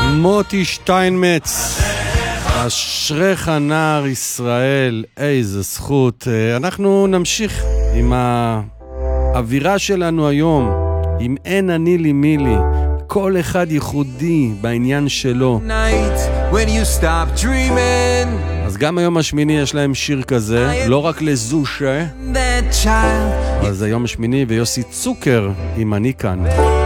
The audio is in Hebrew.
מוטי שטיינמץ, אשריך נער ישראל, איזה זכות. אנחנו נמשיך עם האווירה שלנו היום, עם אין אני לי מי לי, כל אחד ייחודי בעניין שלו. אז גם היום השמיני יש להם שיר כזה, לא רק לזושה. אז היום השמיני ויוסי צוקר עם אני כאן.